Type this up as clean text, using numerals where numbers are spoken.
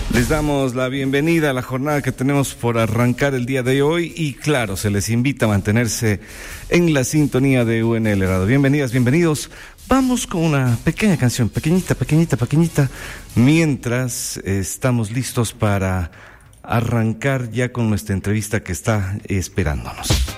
Les damos la bienvenida a la jornada que tenemos por arrancar el día de hoy y claro, se les invita a mantenerse en la sintonía de UNL Radio. Bienvenidas, bienvenidos. Vamos con una pequeña canción, pequeñita, mientras estamos listos para arrancar ya con nuestra entrevista que está esperándonos.